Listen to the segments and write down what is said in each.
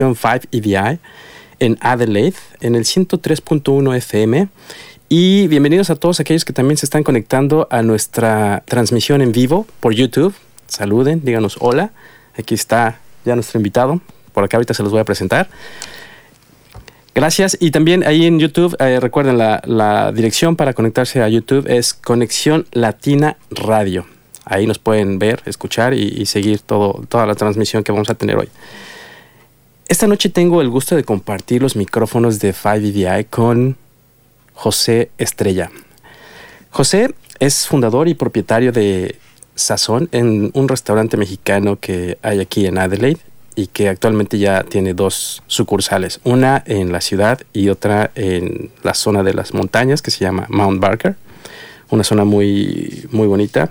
5EDI en Adelaide, en el 103.1 FM. Y bienvenidos a todos aquellos que también se están conectando a nuestra transmisión en vivo por YouTube. Saluden, díganos hola. Aquí está ya nuestro invitado. Por acá ahorita se los voy a presentar. Gracias. Y también ahí en YouTube, recuerden, la dirección para conectarse a YouTube es Conexión Latina Radio. Ahí nos pueden ver, escuchar y seguir toda la transmisión que vamos a tener hoy. Esta noche tengo el gusto de compartir los micrófonos de 5EDI con José Estrella. José es fundador y propietario de Sazón, en un restaurante mexicano que hay aquí en Adelaide y que actualmente ya tiene 2 sucursales, una en la ciudad y otra en la zona de las montañas que se llama Mount Barker, una zona muy, muy bonita.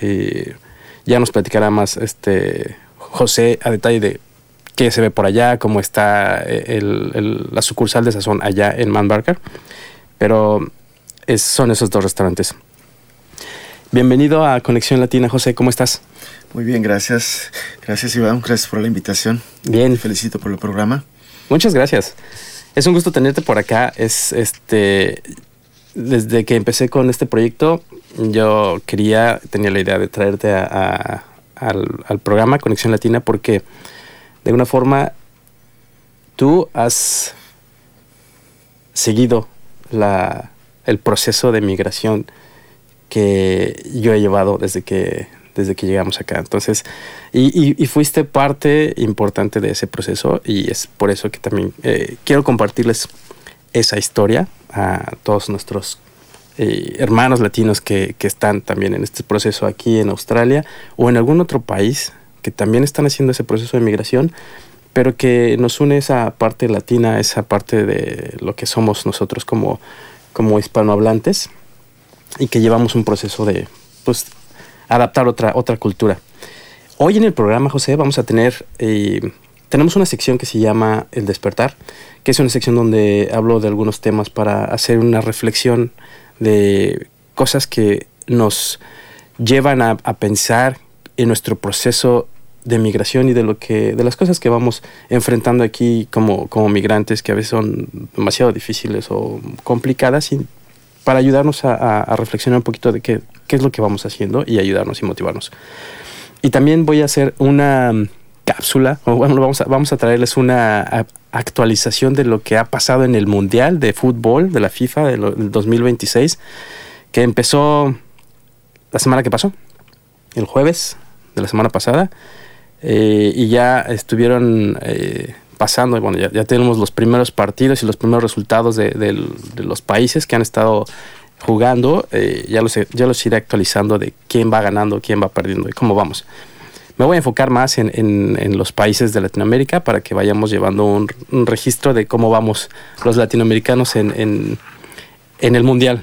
Ya nos platicará más José a detalle de qué se ve por allá, cómo está la sucursal de Sazón allá en Mount Barker, pero son esos 2 restaurantes. Bienvenido a Conexión Latina, José, ¿cómo estás? Muy bien, gracias. Gracias, Iván, gracias por la invitación. Bien. Te felicito por el programa. Muchas gracias. Es un gusto tenerte por acá. Desde que empecé con este proyecto, tenía la idea de traerte al programa Conexión Latina porque de alguna forma tú has seguido el proceso de migración que yo he llevado desde que llegamos acá. Entonces, y fuiste parte importante de ese proceso y es por eso que también quiero compartirles esa historia a todos nuestros hermanos latinos que están también en este proceso aquí en Australia o en algún otro país que también están haciendo ese proceso de migración, pero que nos une esa parte latina, esa parte de lo que somos nosotros como hispanohablantes y que llevamos un proceso de adaptar otra cultura. Hoy en el programa, José, vamos a tenemos una sección que se llama El Despertar, que es una sección donde hablo de algunos temas para hacer una reflexión de cosas que nos llevan a pensar en nuestro proceso de migración y de las cosas que vamos enfrentando aquí como migrantes, que a veces son demasiado difíciles o complicadas, y para ayudarnos a reflexionar un poquito de qué es lo que vamos haciendo y ayudarnos y motivarnos. Y también voy a hacer una cápsula, o bueno, vamos a traerles una actualización de lo que ha pasado en el Mundial de Fútbol de la FIFA del 2026, que empezó la semana que pasó, el jueves de la semana pasada, y ya estuvieron pasando, bueno, ya tenemos los primeros partidos y los primeros resultados de los países que han estado jugando. Ya los iré actualizando de quién va ganando, quién va perdiendo y cómo vamos. Me voy a enfocar más en los países de Latinoamérica para que vayamos llevando un registro de cómo vamos los latinoamericanos en el Mundial.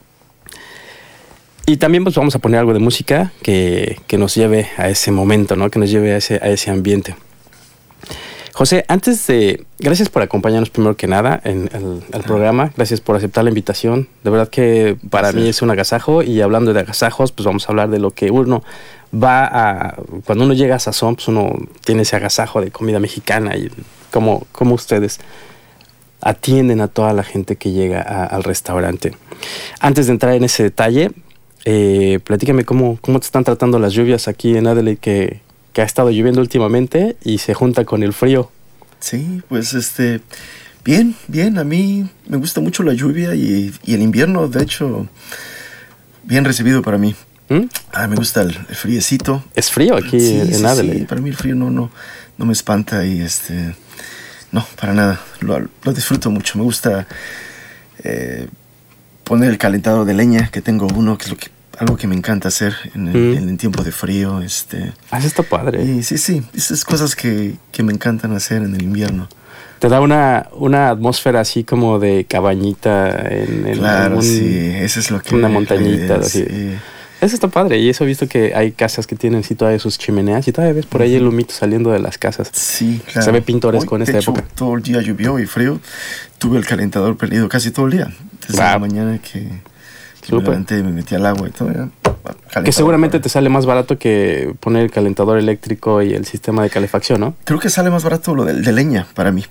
Y también pues vamos a poner algo de música que nos lleve a ese momento, ¿no? Que nos lleve a ese ambiente. José, gracias por acompañarnos primero que nada al programa. Gracias por aceptar la invitación. De verdad que para mí es un agasajo. Y hablando de agasajos, pues vamos a hablar de lo que uno cuando uno llega a Sazón, pues uno tiene ese agasajo de comida mexicana y cómo ustedes atienden a toda la gente que llega al restaurante. Antes de entrar en ese detalle, platícame cómo te están tratando las lluvias aquí en Adelaide, que ha estado lloviendo últimamente y se junta con el frío. Sí, pues bien, a mí me gusta mucho la lluvia y el invierno, de hecho, bien recibido para mí. Me gusta el friecito. ¿Es frío aquí en Adelaide? Sí, para mí el frío no me espanta y no, para nada, lo disfruto mucho. Me gusta poner el calentador de leña, que tengo uno, que es algo que me encanta hacer en el tiempo de frío. Eso está padre. Y sí, esas cosas que me encantan hacer en el invierno. Te da una atmósfera así como de cabañita claro, sí, eso es lo que... Una montañita, así. Sí. Eso está padre, y eso he visto que hay casas que tienen sí todavía sus chimeneas y todavía ves por ahí el humito saliendo de las casas. Sí, claro. Se ve pintoresco en esta época. Todo el día llovió y frío. Tuve el calentador prendido casi todo el día. Desde la mañana que me levanté y me metí al agua y todo. Que seguramente te sale más barato que poner el calentador eléctrico y el sistema de calefacción, ¿no? Creo que sale más barato lo de leña para mí,